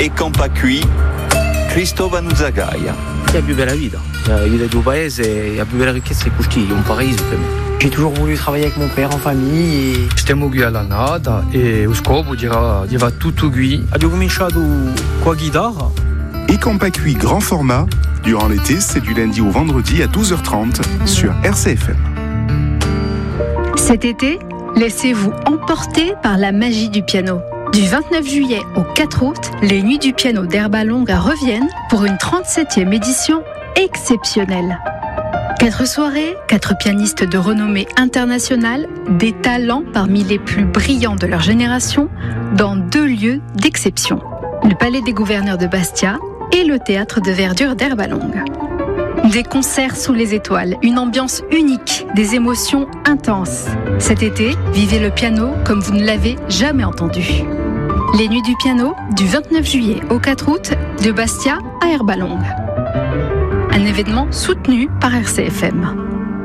e Campa qui, Cristóbal Zagaia. È più bella vita. La vita di un paese, la più bella ricchezza è così, un paradiso per me. J'ai toujours voulu travailler avec mon père en famille. Stiamo qui all'annata e lo scopo di fare tutto qui. Ho cominciato con la chitarra. Et Campa Qui grand format, durant l'été, c'est du lundi au vendredi à 12h30 sur RCFM. Cet été, laissez-vous emporter par la magie du piano. Du 29 juillet au 4 août, les Nuits du piano d'Herba Longa reviennent pour une 37e édition exceptionnelle. 4 soirées, 4 pianistes de renommée internationale, des talents parmi les plus brillants de leur génération, dans 2 lieux d'exception. Le Palais des Gouverneurs de Bastia et le Théâtre de Verdure d'Herba Longa. Des concerts sous les étoiles, une ambiance unique, des émotions intenses. Cet été, vivez le piano comme vous ne l'avez jamais entendu. Les Nuits du piano, du 29 juillet au 4 août, de Bastia à Herba Longa. Un événement soutenu par RCFM.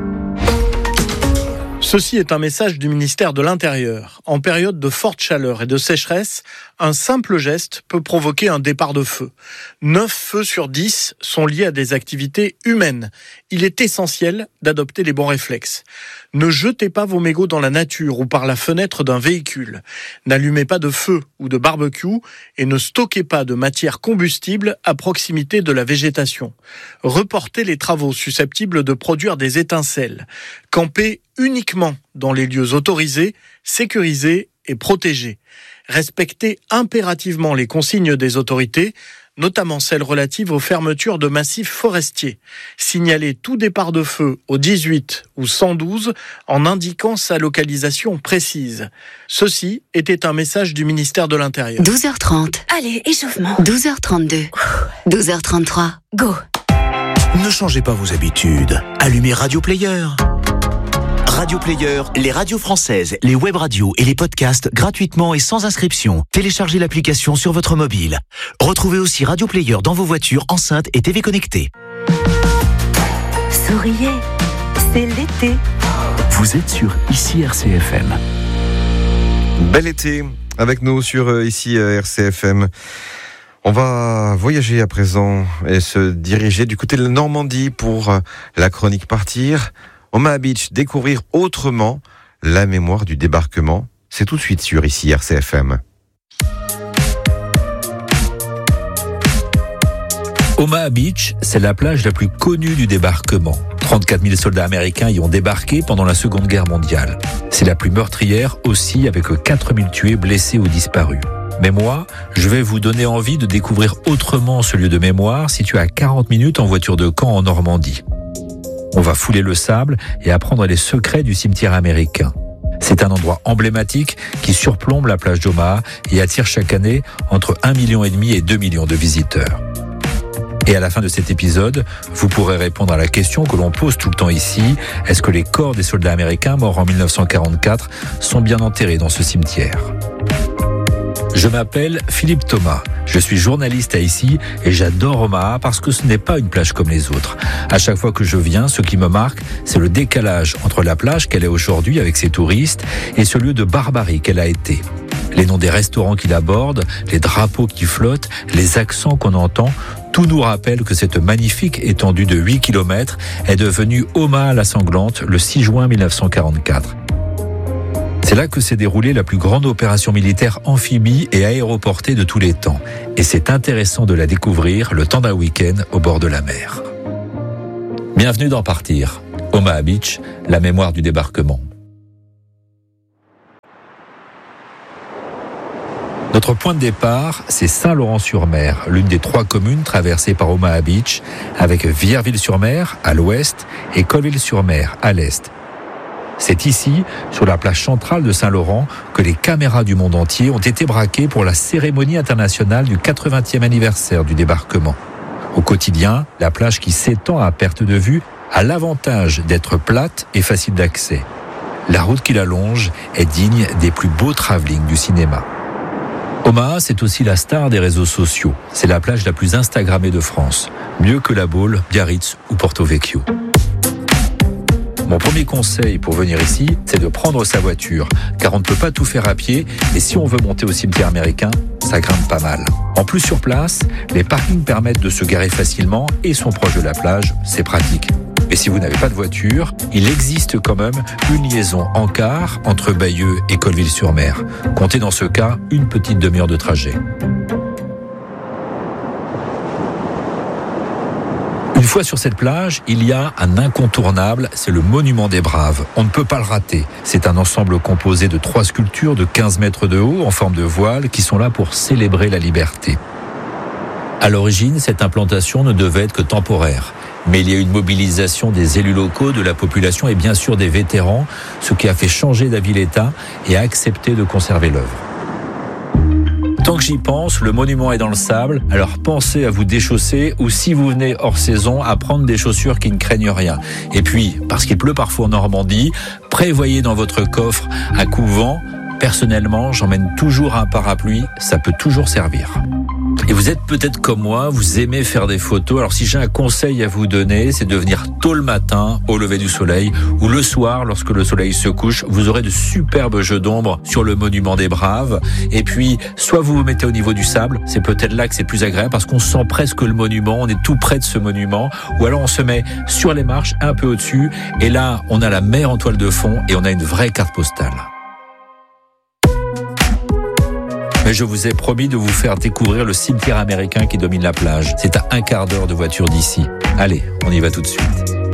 Ceci est un message du ministère de l'Intérieur. En période de forte chaleur et de sécheresse, un simple geste peut provoquer un départ de feu. 9 feux sur 10 sont liés à des activités humaines. Il est essentiel d'adopter les bons réflexes. Ne jetez pas vos mégots dans la nature ou par la fenêtre d'un véhicule. N'allumez pas de feu ou de barbecue et ne stockez pas de matière combustible à proximité de la végétation. Reportez les travaux susceptibles de produire des étincelles. Campez uniquement dans les lieux autorisés, sécurisés et protégés. Respectez impérativement les consignes des autorités, notamment celles relatives aux fermetures de massifs forestiers. Signalez tout départ de feu au 18 ou 112 en indiquant sa localisation précise. Ceci était un message du ministère de l'Intérieur. 12h30. Allez, échauffement. 12h32. 12h33. Go. Ne changez pas vos habitudes. Allumez Radio Player. Radio Player, les radios françaises, les web radios et les podcasts gratuitement et sans inscription. Téléchargez l'application sur votre mobile. Retrouvez aussi Radio Player dans vos voitures, enceintes et TV connectées. Souriez, c'est l'été. Vous êtes sur ici RCFM. Bel été avec nous sur ici RCFM. On va voyager à présent et se diriger du côté de la Normandie pour la chronique Partir. Omaha Beach, découvrir autrement la mémoire du débarquement. C'est tout de suite sur ici RCFM. Omaha Beach, c'est la plage la plus connue du débarquement. 34 000 soldats américains y ont débarqué pendant la Seconde Guerre mondiale. C'est la plus meurtrière aussi, avec 4 000 tués, blessés ou disparus. Mais moi, je vais vous donner envie de découvrir autrement ce lieu de mémoire situé à 40 minutes en voiture de Caen en Normandie. On va fouler le sable et apprendre les secrets du cimetière américain. C'est un endroit emblématique qui surplombe la plage d'Omaha et attire chaque année entre 1,5 million et 2 millions de visiteurs. Et à la fin de cet épisode, vous pourrez répondre à la question que l'on pose tout le temps ici. Est-ce que les corps des soldats américains morts en 1944 sont bien enterrés dans ce cimetière ? Je m'appelle Philippe Thomas, je suis journaliste à ici et j'adore Omaha parce que ce n'est pas une plage comme les autres. À chaque fois que je viens, ce qui me marque, c'est le décalage entre la plage qu'elle est aujourd'hui avec ses touristes et ce lieu de barbarie qu'elle a été. Les noms des restaurants qui l'abordent, les drapeaux qui flottent, les accents qu'on entend, tout nous rappelle que cette magnifique étendue de 8 km est devenue Omaha la Sanglante le 6 juin 1944. C'est là que s'est déroulée la plus grande opération militaire amphibie et aéroportée de tous les temps. Et c'est intéressant de la découvrir le temps d'un week-end au bord de la mer. Bienvenue dans Partir, Omaha Beach, la mémoire du débarquement. Notre point de départ, c'est Saint-Laurent-sur-Mer, l'une des 3 communes traversées par Omaha Beach, avec Vierville-sur-Mer à l'ouest et Colville-sur-Mer à l'est. C'est ici, sur la plage centrale de Saint-Laurent, que les caméras du monde entier ont été braquées pour la cérémonie internationale du 80e anniversaire du débarquement. Au quotidien, la plage qui s'étend à perte de vue a l'avantage d'être plate et facile d'accès. La route qui la longe est digne des plus beaux travelling du cinéma. Omaha, c'est aussi la star des réseaux sociaux. C'est la plage la plus instagrammée de France, mieux que La Baule, Biarritz ou Porto Vecchio. Mon premier conseil pour venir ici, c'est de prendre sa voiture, car on ne peut pas tout faire à pied, et si on veut monter au cimetière américain, ça grimpe pas mal. En plus, sur place, les parkings permettent de se garer facilement et sont proches de la plage, c'est pratique. Mais si vous n'avez pas de voiture, il existe quand même une liaison en car entre Bayeux et Colleville-sur-Mer. Comptez dans ce cas une petite demi-heure de trajet. Une fois sur cette plage, il y a un incontournable, c'est le Monument des Braves. On ne peut pas le rater. C'est un ensemble composé de 3 sculptures de 15 mètres de haut en forme de voile qui sont là pour célébrer la liberté. À l'origine, cette implantation ne devait être que temporaire. Mais il y a eu une mobilisation des élus locaux, de la population et bien sûr des vétérans, ce qui a fait changer d'avis l'État et a accepté de conserver l'œuvre. Tant que j'y pense, le monument est dans le sable, alors pensez à vous déchausser ou si vous venez hors saison, à prendre des chaussures qui ne craignent rien. Et puis, parce qu'il pleut parfois en Normandie, prévoyez dans votre coffre un coupe-vent. Personnellement, j'emmène toujours un parapluie, ça peut toujours servir. Et vous êtes peut-être comme moi, vous aimez faire des photos. Alors si j'ai un conseil à vous donner, c'est de venir tôt le matin, au lever du soleil, ou le soir, lorsque le soleil se couche. Vous aurez de superbes jeux d'ombre sur le Monument des Braves. Et puis, soit vous vous mettez au niveau du sable, c'est peut-être là que c'est plus agréable parce qu'on sent presque le monument, on est tout près de ce monument. Ou alors on se met sur les marches, un peu au-dessus, et là, on a la mer en toile de fond et on a une vraie carte postale. Mais je vous ai promis de vous faire découvrir le cimetière américain qui domine la plage. C'est à un quart d'heure de voiture d'ici. Allez, on y va tout de suite.